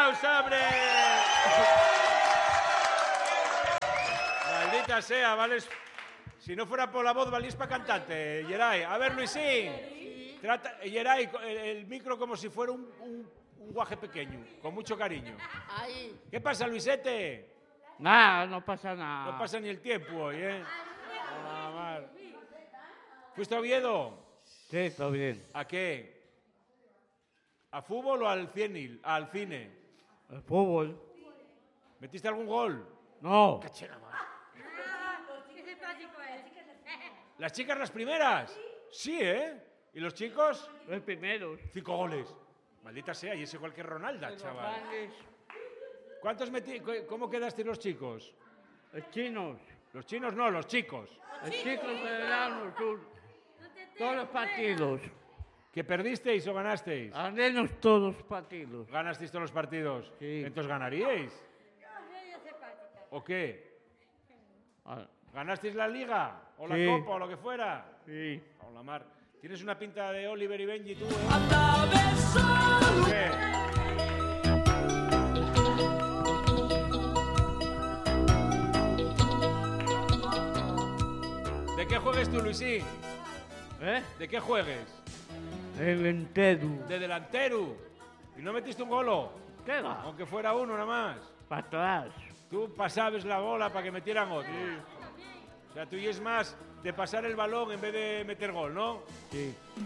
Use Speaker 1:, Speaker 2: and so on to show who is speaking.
Speaker 1: aplauso, hombre! Maldita sea, ¿vale? Si no fuera por la voz, valís para cantante, Yeray. A ver, Luisín. Trata, Yeray, el micro como si fuera un guaje pequeño, con mucho cariño.
Speaker 2: Ahí.
Speaker 1: ¿Qué pasa, Luisete?
Speaker 2: Nada, no pasa nada.
Speaker 1: No pasa ni el tiempo hoy, ¿eh? Ah, mal. ¿Fuiste a Oviedo?
Speaker 2: Sí, está bien.
Speaker 1: ¿A qué? ¿A fútbol o al cine? ¿Al cine?
Speaker 2: El fútbol.
Speaker 1: ¿Metiste algún gol?
Speaker 2: No.
Speaker 1: ¿Las chicas las primeras? Sí, ¿eh? ¿Y los chicos?
Speaker 2: Los primeros.
Speaker 1: 5 goles. Maldita sea, y ese cualquier Ronaldo, chaval. ¿Cuántos metí? ¿Cómo quedasteis los chicos?
Speaker 2: Los chinos.
Speaker 1: Los chinos no, los chicos.
Speaker 2: Los chicos federados todos los partidos.
Speaker 1: ¿Que perdisteis o ganasteis?
Speaker 2: Ganénos todos los partidos.
Speaker 1: ¿Ganasteis todos los partidos?
Speaker 2: Sí.
Speaker 1: ¿Entonces ganaríais? ¿O qué? ¿Ganasteis la liga? ¿O la
Speaker 2: Sí.
Speaker 1: copa o lo que fuera?
Speaker 2: Sí.
Speaker 1: O la mar. Tienes una pinta de Oliver y Benji tú, ¿eh? ¿Qué? ¿De qué juegues tú, Luisín?
Speaker 2: ¿Eh?
Speaker 1: ¿De qué juegues?
Speaker 2: El entero.
Speaker 1: De delantero. ¿Y no metiste un golo?
Speaker 2: ¿Qué va?
Speaker 1: Aunque fuera uno nada más.
Speaker 2: Para atrás.
Speaker 1: Tú pasabas la bola para que metieran otro. O sea, tú y es más de pasar el balón en vez de meter gol, ¿no?
Speaker 2: Sí.